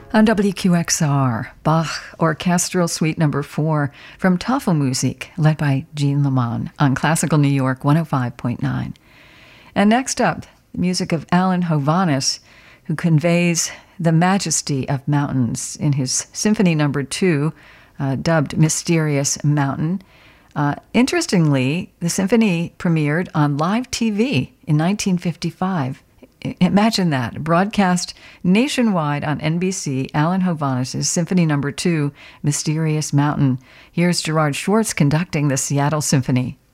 On WQXR, Bach Orchestral Suite No. 4 from Tafelmusik, led by Jean Lamont on Classical New York 105.9. And next up, the music of Alan Hovhaness, who conveys the majesty of mountains in his Symphony No. 2, dubbed Mysterious Mountain. Interestingly, the symphony premiered on live TV in 1955. Imagine that, broadcast nationwide on NBC, Alan Hovhaness' Symphony No. 2, Mysterious Mountain. Here's Gerard Schwartz conducting the Seattle Symphony.